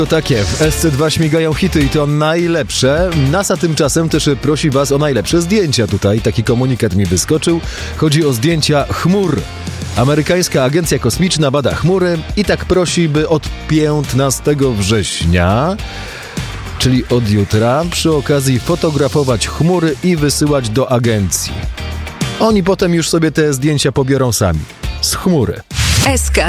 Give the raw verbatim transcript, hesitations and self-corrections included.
To takie, w S C dwa śmigają hity i to najlepsze. NASA tymczasem też prosi was o najlepsze zdjęcia tutaj. Taki komunikat mi wyskoczył. Chodzi o zdjęcia chmur. Amerykańska Agencja Kosmiczna bada chmury i tak prosi, by od piętnastego września, czyli od jutra, przy okazji fotografować chmury i wysyłać do agencji. Oni potem już sobie te zdjęcia pobiorą sami. Z chmury. S K